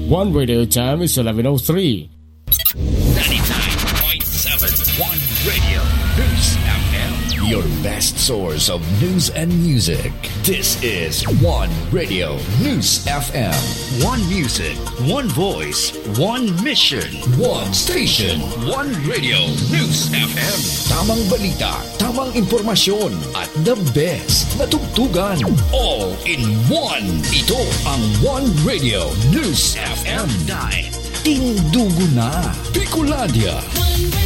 One Radio time is 11:03. 99.7 One Radio News FM. Your best source of news and music. This is One Radio News FM. One music, one voice, one mission, one station, One Radio News FM. Tamang balita, tamang impormasyon, at the best na tugtugan. All in one. Ito ang One Radio News FM. Tindugo na Bicolandia.